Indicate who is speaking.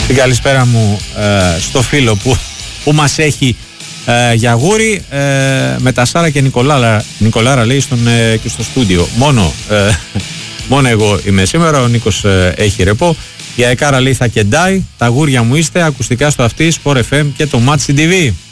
Speaker 1: Την καλησπέρα μου στο φίλο που μας έχει για γούρι, με τα Σάρα και Νικολάρα λέει και στο στούντιο. Μόνο εγώ είμαι σήμερα, ο Νίκος έχει ρεπό. Η Αεκάρα λέει θα κεντάει, τα γούρια μου είστε, ακουστικά στο αυτή, Sport FM και το Match TV.